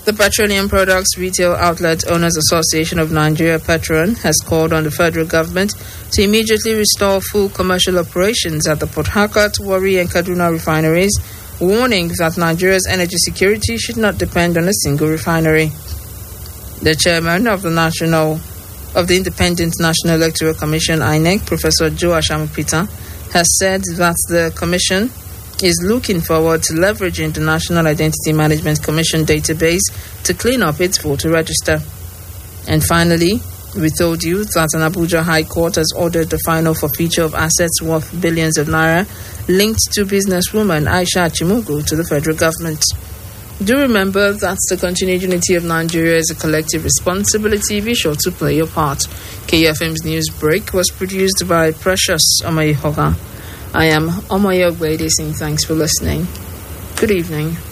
The Petroleum Products Retail Outlet Owners Association of Nigeria, Petron, has called on the federal government to immediately restore full commercial operations at the Port Harcourt, Warri and Kaduna refineries, warning that Nigeria's energy security should not depend on a single refinery. The chairman of the Independent National Electoral Commission, INEC, Professor Joe Ashamupita, has said that the commission is looking forward to leveraging the National Identity Management Commission database to clean up its voter register. And finally, we told you that an Abuja High Court has ordered the final forfeiture of assets worth billions of naira linked to businesswoman Aisha Chimugu to the federal government. Do remember that the continued unity of Nigeria is a collective responsibility. Be sure to play your part. KFM's News Break was produced by Precious Omayihoga. I am Omoye Ogwede saying thanks for listening. Good evening.